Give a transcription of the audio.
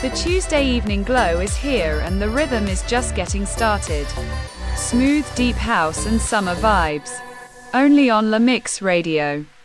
The Tuesday evening glow is here and the rhythm is just getting started. Smooth deep house and summer vibes. Only on La Mix Radio.